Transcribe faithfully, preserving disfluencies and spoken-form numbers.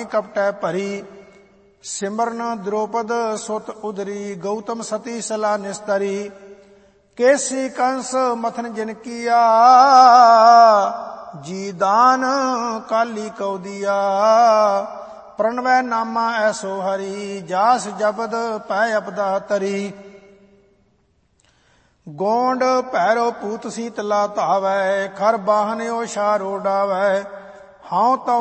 रानी कपटै भरी। सिमरन द्रौपद सुत उदरी, गौतम सती सला निस्तरी। केसी कंस मथन जिन किया, जी दान काली कौ दिया। प्रणवै नामा ऐसो हरि, जास जपद पै अपदा तरी। गोंड भैरो पूत शीतला धावै, खर बाहन ओ शारो डावै। हाँ तो